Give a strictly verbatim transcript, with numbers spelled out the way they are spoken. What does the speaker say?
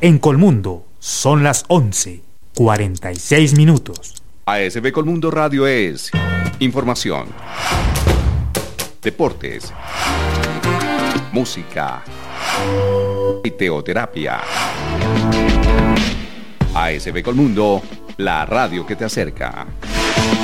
En Colmundo son las once, cuarenta y seis minutos. A S B Colmundo Radio es información, deportes, música y teoterapia. A S B Colmundo, la radio que te acerca.